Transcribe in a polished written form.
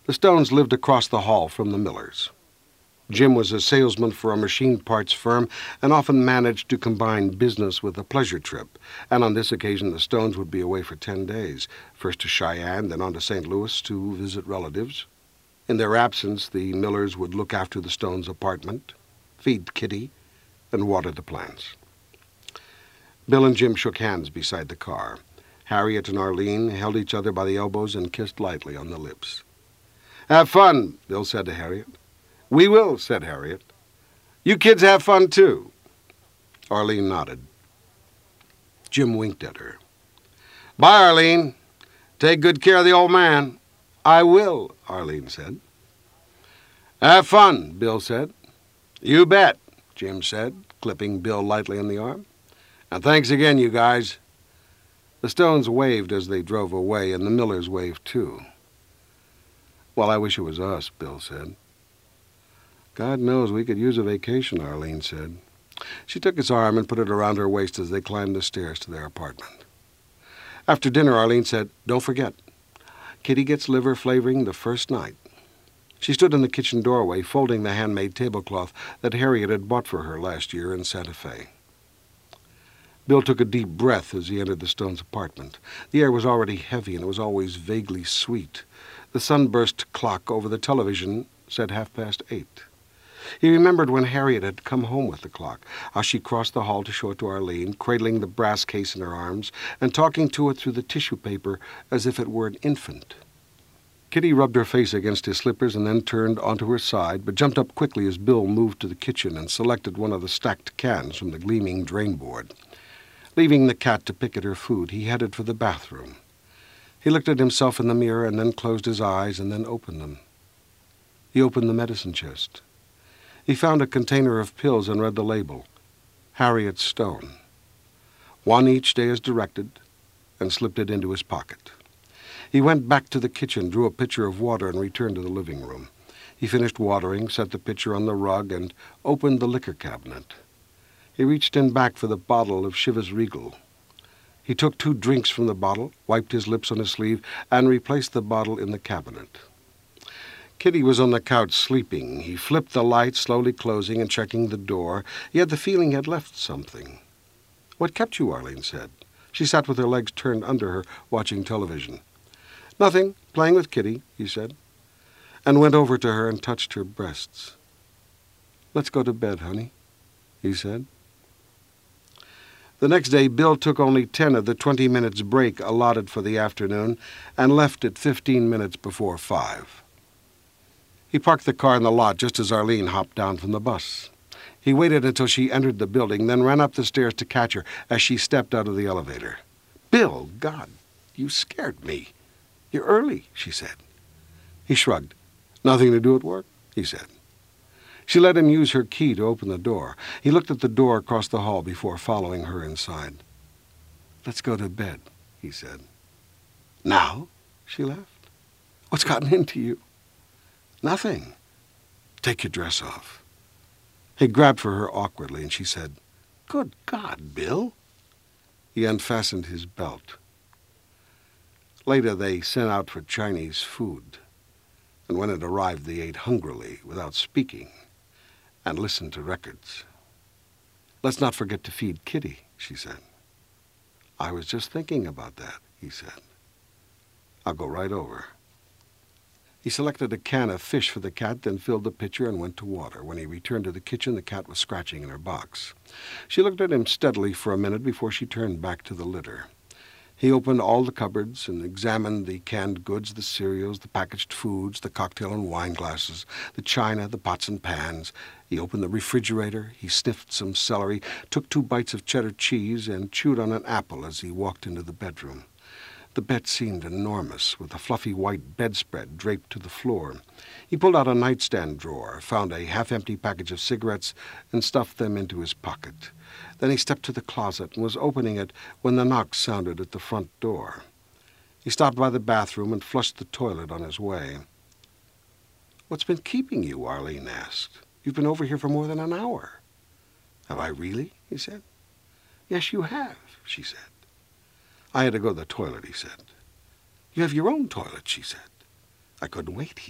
The Stones lived across the hall from the Millers. Jim was a salesman for a machine parts firm and often managed to combine business with a pleasure trip, and on this occasion the Stones would be away for 10 days, first to Cheyenne, then on to St. Louis to visit relatives. In their absence, the Millers would look after the Stones' apartment, feed Kitty, and water the plants. Bill and Jim shook hands beside the car. Harriet and Arlene held each other by the elbows and kissed lightly on the lips. "Have fun," Bill said to Harriet. "We will," said Harriet. "You kids have fun, too." Arlene nodded. Jim winked at her. "Bye, Arlene. Take good care of the old man." "I will," Arlene said. "Have fun," Bill said. "You bet," Jim said, clipping Bill lightly on the arm. "And thanks again, you guys." The Stones waved as they drove away, and the Millers waved, too. "Well, I wish it was us," Bill said. "God knows we could use a vacation," Arlene said. She took his arm and put it around her waist as they climbed the stairs to their apartment. After dinner, Arlene said, "Don't forget, Kitty gets liver flavoring the first night." She stood in the kitchen doorway, folding the handmade tablecloth that Harriet had bought for her last year in Santa Fe. Bill took a deep breath as he entered the Stones' apartment. The air was already heavy, and it was always vaguely sweet. The sunburst clock over the television said 8:30. He remembered when Harriet had come home with the clock, how she crossed the hall to show it to Arlene, cradling the brass case in her arms and talking to it through the tissue paper as if it were an infant. Kitty rubbed her face against his slippers and then turned onto her side, but jumped up quickly as Bill moved to the kitchen and selected one of the stacked cans from the gleaming drain board. Leaving the cat to pick at her food, he headed for the bathroom. He looked at himself in the mirror and then closed his eyes and then opened them. He opened the medicine chest. He found a container of pills and read the label, Harriet Stone. One each day as directed, and slipped it into his pocket. He went back to the kitchen, drew a pitcher of water, and returned to the living room. He finished watering, set the pitcher on the rug, and opened the liquor cabinet. He reached in back for the bottle of Chivas Regal. He took 2 drinks from the bottle, wiped his lips on his sleeve, and replaced the bottle in the cabinet. Kitty was on the couch sleeping. He flipped the light, slowly closing and checking the door. He had the feeling he had left something. "What kept you?" Arlene said. She sat with her legs turned under her, watching television. "Nothing, playing with Kitty," he said, and went over to her and touched her breasts. "Let's go to bed, honey," he said. The next day, Bill took only 10 of the 20 minutes break allotted for the afternoon and left at 15 minutes before 5. He parked the car in the lot just as Arlene hopped down from the bus. He waited until she entered the building, then ran up the stairs to catch her as she stepped out of the elevator. "Bill, God, you scared me. You're early," she said. He shrugged. "Nothing to do at work," he said. She let him use her key to open the door. He looked at the door across the hall before following her inside. "Let's go to bed," he said. "Now?" she laughed. "What's gotten into you?" "Nothing. Take your dress off." He grabbed for her awkwardly, and she said, "Good God, Bill." He unfastened his belt. Later, they sent out for Chinese food, and when it arrived, they ate hungrily, without speaking, and listened to records. "Let's not forget to feed Kitty," she said. "I was just thinking about that," he said. "I'll go right over." He selected a can of fish for the cat, then filled the pitcher and went to water. When he returned to the kitchen, the cat was scratching in her box. She looked at him steadily for a minute before she turned back to the litter. He opened all the cupboards and examined the canned goods, the cereals, the packaged foods, the cocktail and wine glasses, the china, the pots and pans. He opened the refrigerator. He sniffed some celery, took 2 bites of cheddar cheese, and chewed on an apple as he walked into the bedroom. The bed seemed enormous, with a fluffy white bedspread draped to the floor. He pulled out a nightstand drawer, found a half-empty package of cigarettes, and stuffed them into his pocket. Then he stepped to the closet and was opening it when the knock sounded at the front door. He stopped by the bathroom and flushed the toilet on his way. "What's been keeping you?" Arlene asked. "You've been over here for more than an hour." "Have I really?" he said. "Yes, you have," she said. "I had to go to the toilet," he said. "You have your own toilet," she said. "I couldn't wait," he